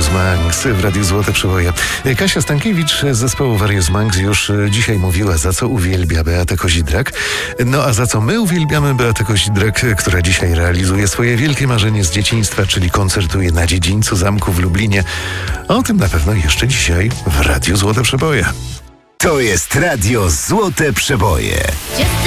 Various Manx w Radiu Złote Przeboje. Kasia Stankiewicz z zespołu Various Manx już dzisiaj mówiła, za co uwielbia Beatę Kozidrak. No a za co my uwielbiamy Beatę Kozidrak, która dzisiaj realizuje swoje wielkie marzenie z dzieciństwa, czyli koncertuje na dziedzińcu zamku w Lublinie. O tym na pewno jeszcze dzisiaj w Radiu Złote Przeboje. To jest Radio Złote Przeboje.